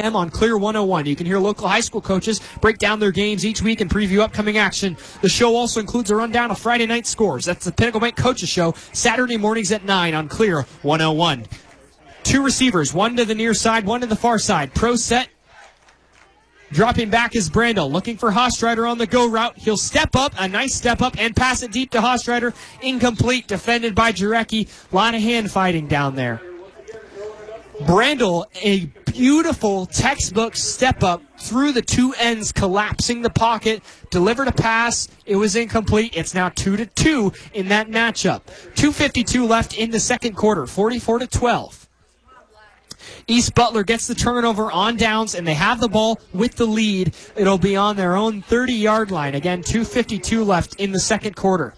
p.m. on Clear 101. You can hear local high school coaches break down their games each week and preview upcoming action. The show also includes a rundown of Friday night scores. That's the Pinnacle Bank Coaches Show, Saturday mornings at 9 on Clear 101. Two receivers, one to the near side, one to the far side. Pro set. Dropping back is Brandel, looking for Hostreiter on the go route. He'll step up, a nice step up, and pass it deep to Hostreiter. Incomplete, defended by Jarecki. A lot of hand fighting down there. Brandel, a beautiful textbook step up through the two ends, collapsing the pocket, delivered a pass. It was incomplete. It's now 2-2 in that matchup. 2:52 left in the second quarter, 44-12. East Butler gets the turnover on downs, and they have the ball with the lead. It'll be on their own 30-yard line. Again, 2:52 left in the second quarter.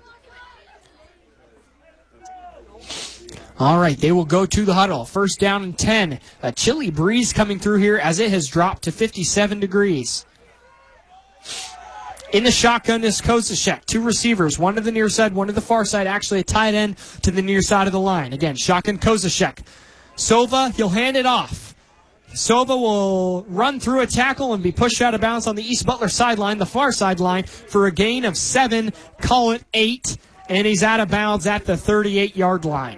All right, they will go to the huddle. First down and 10. A chilly breeze coming through here as it has dropped to 57 degrees. In the shotgun is Kozashek. Two receivers, one to the near side, one to the far side. Actually, a tight end to the near side of the line. Again, shotgun Kozashek. Sova, he'll hand it off. Sova will run through a tackle and be pushed out of bounds on the East Butler sideline, the far sideline, for a gain of 7, call it 8, and he's out of bounds at the 38-yard line.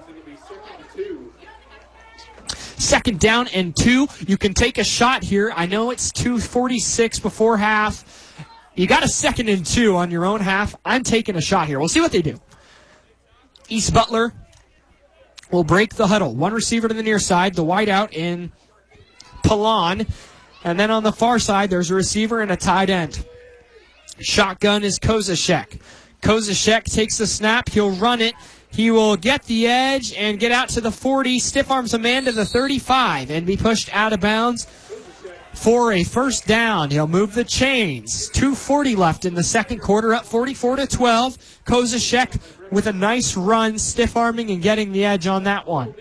Second down and 2. You can take a shot here. I know it's 2:46 before half. You got a 2nd and 2 on your own half. I'm taking a shot here. We'll see what they do. East Butler will break the huddle. One receiver to the near side, the wideout in Pilon. And then on the far side, there's a receiver and a tight end. Shotgun is Kozashek. Kozashek takes the snap. He'll run it. He will get the edge and get out to the 40. Stiff arms a man to the 35 and be pushed out of bounds for a first down. He'll move the chains. 2:40 left in the second quarter, up 44-12. Kozashek with a nice run, stiff arming and getting the edge on that one.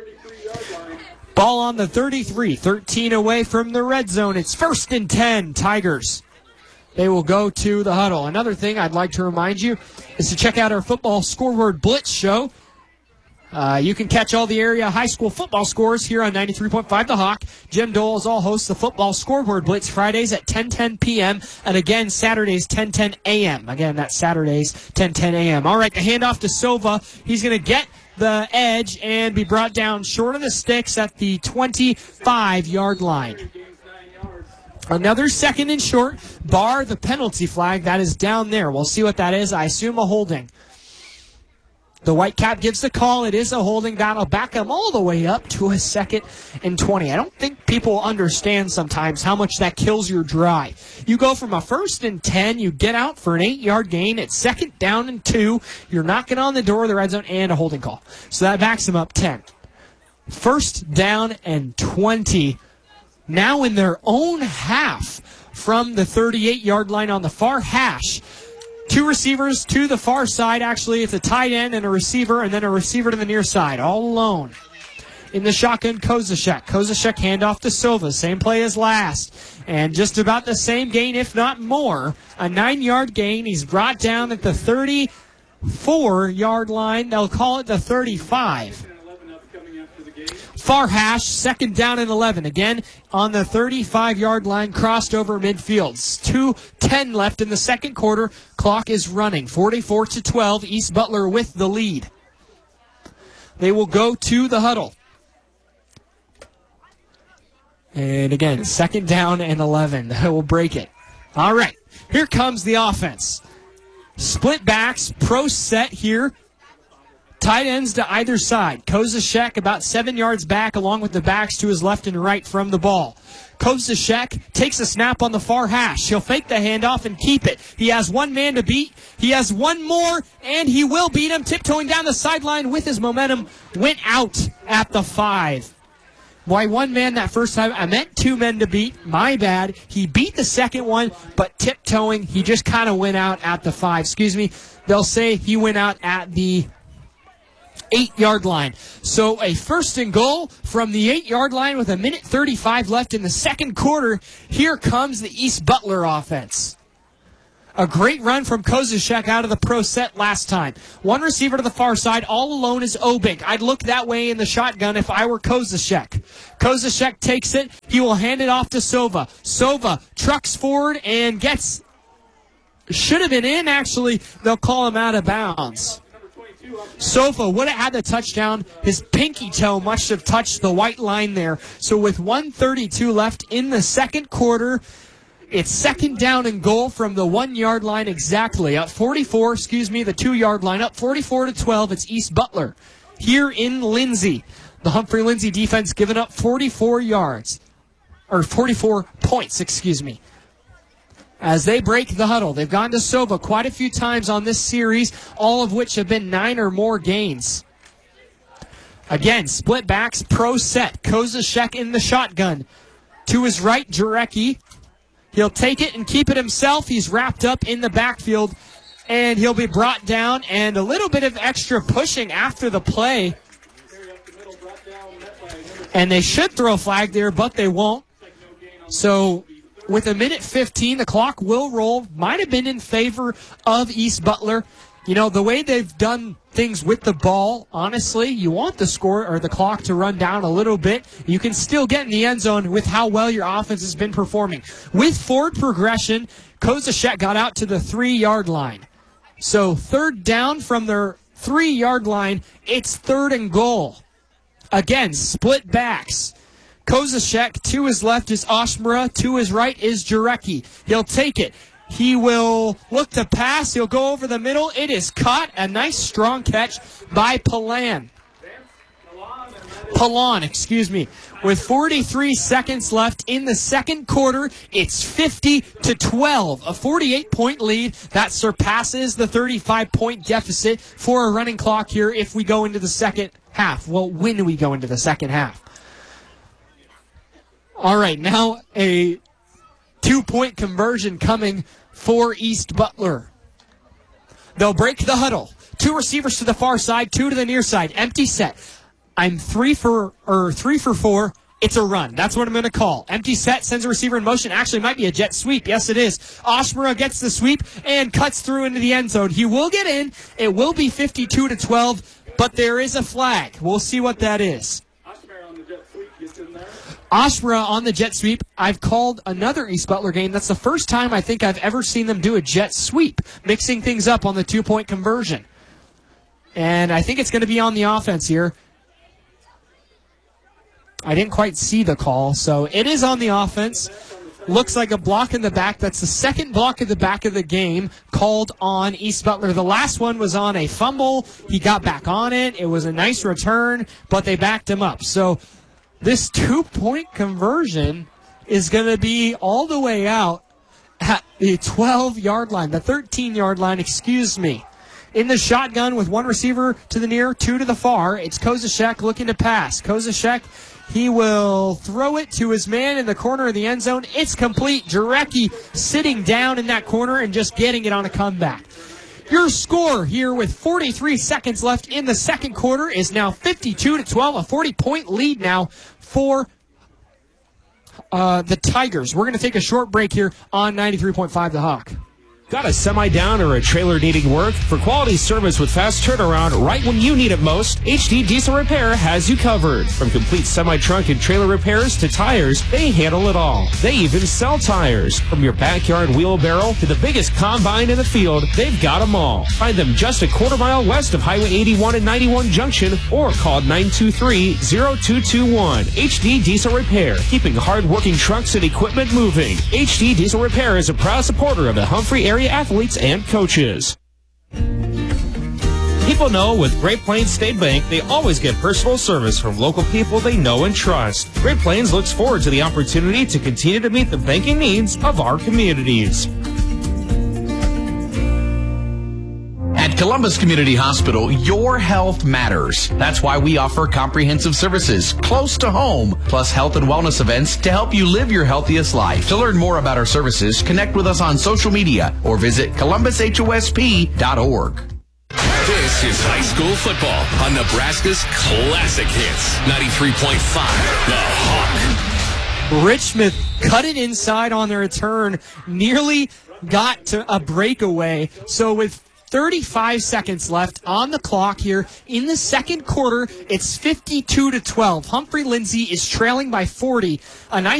Ball on the 33, 13 away from the red zone. It's 1st and 10, Tigers. They will go to the huddle. Another thing I'd like to remind you is to check out our football scoreboard blitz show. You can catch all the area high school football scores here on 93.5 The Hawk. Jim Doles all hosts the football scoreboard blitz Fridays at 10:10 p.m. and again Saturdays 10:10 a.m. Again, that's Saturdays 10:10 a.m. All right, the handoff to Sova. He's going to get the edge and be brought down short of the sticks at the 25-yard line. Another 2nd and short, bar the penalty flag that is down there. We'll see what that is. I assume a holding. The white cap gives the call. It is a holding. That'll back him all the way up to a 2nd and 20. I don't think people understand sometimes how much that kills your drive. You go from a 1st and 10, you get out for an 8-yard gain. It's 2nd down and 2. You're knocking on the door of the red zone and a holding call. So that backs him up 10. 1st down and 20. Now in their own half from the 38-yard line on the far hash. Two receivers to the far side. Actually, it's a tight end and a receiver, and then a receiver to the near side, all alone. In the shotgun, Kozashek. Kozashek handoff to Sova. Same play as last. And just about the same gain, if not more. A 9-yard gain. He's brought down at the 34-yard line. They'll call it the 35. Far hash, 2nd down and 11. Again, on the 35-yard line, crossed over midfield. 2:10 left in the second quarter. Clock is running. 44-12. East Butler with the lead. They will go to the huddle. And again, 2nd down and 11. They will break it. All right, here comes the offense. Split backs, pro set here. Tight ends to either side. Kozashek about 7 yards back along with the backs to his left and right from the ball. Kozashek takes a snap on the far hash. He'll fake the handoff and keep it. He has one man to beat. He has one more, and he will beat him. Tiptoeing down the sideline with his momentum. Went out at the 5. Why one man that first time? I meant 2 men to beat. My bad. He beat the second one, but tiptoeing, he just kind of went out at the 5. Excuse me. They'll say he went out at the 8-yard line. So a 1st and goal from the 8-yard line with 1:35 left in the second quarter. Here comes the East Butler offense. A great run from Kozashek out of the pro set last time. One receiver to the far side. All alone is Obink. I'd look that way in the shotgun if I were Kozashek. Kozashek takes it. He will hand it off to Sova. Sova trucks forward and should have been in, actually. They'll call him out of bounds. Sova would have had the touchdown. His pinky toe must have touched the white line there. So with 1:32 left in the second quarter, it's second down and goal from the 1 yard line exactly. The 2 yard line, up 44-12. It's East Butler here in Lindsay. The Humphrey Lindsay defense giving up 44 points, as they break the huddle. They've gone to Sova quite a few times on this series, all of which have been 9 or more gains. Again, split backs, pro set. Kozashek in the shotgun. To his right, Jarecki. He'll take it and keep it himself. He's wrapped up in the backfield, and he'll be brought down, and a little bit of extra pushing after the play. And they should throw a flag there, but they won't. So with 1:15, the clock will roll. Might have been in favor of East Butler. You know, the way they've done things with the ball, honestly, you want the score or the clock to run down a little bit. You can still get in the end zone with how well your offense has been performing. With forward progression, Kozashek got out to the 3 yard line. So third down from their 3 yard line, it's third and goal. Again, split backs. Kozashek, to his left is Oshmura, to his right is Jarecki. He'll take it. He will look to pass. He'll go over the middle. It is caught. A nice strong catch by Palan, With 43 seconds left in the second quarter, it's 50-12. A 48-point lead that surpasses the 35-point deficit for a running clock here if we go into the second half. Well, when we go into the second half. All right, now a 2-point conversion coming for East Butler. They'll break the huddle. 2 receivers to the far side, 2 to the near side. Empty set. I'm 3 for 4. It's a run. That's what I'm going to call. Empty set, sends a receiver in motion. Actually, might be a jet sweep. Yes, it is. Oshmura gets the sweep and cuts through into the end zone. He will get in. It will be 52-12, but there is a flag. We'll see what that is. Oshmura on the jet sweep. I've called another East Butler game. That's the first time I think I've ever seen them do a jet sweep, mixing things up on the 2-point conversion. And I think it's going to be on the offense here. I didn't quite see the call, so it is on the offense. Looks like a block in the back. That's the second block at the back of the game called on East Butler. The last one was on a fumble. He got back on it. It was a nice return, but they backed him up. So this 2-point conversion is going to be all the way out at the 12-yard line, the 13-yard line, In the shotgun with 1 receiver to the near, 2 to the far, it's Kozashek looking to pass. Kozashek, he will throw it to his man in the corner of the end zone. It's complete. Jarecki sitting down in that corner and just getting it on a comeback. Your score here with 43 seconds left in the second quarter is now 52-12, a 40-point lead now for the Tigers. We're going to take a short break here on 93.5 The Hawk. Got a semi down or a trailer needing work? For quality service with fast turnaround right when you need it most, HD Diesel Repair has you covered. From complete semi-trunk and trailer repairs to tires, they handle it all. They even sell tires. From your backyard wheelbarrow to the biggest combine in the field, they've got them all. Find them just a quarter mile west of Highway 81 and 91 Junction or call 923-0221. HD Diesel Repair, keeping hard-working trucks and equipment moving. HD Diesel Repair is a proud supporter of the Humphrey area athletes and coaches. People know with Great Plains State Bank, they always get personal service from local people they know and trust. Great Plains looks forward to the opportunity to continue to meet the banking needs of our communities. At Columbus Community Hospital, your health matters. That's why we offer comprehensive services close to home, plus health and wellness events to help you live your healthiest life. To learn more about our services, connect with us on social media or visit columbusHOSP.org. This is high school football on Nebraska's classic hits. 93.5, The Hawk. Richmond cut it inside on their return, nearly got to a breakaway. So with 35 seconds left on the clock here in the second quarter, it's 52-12. Humphrey Lindsay is trailing by 40. A nice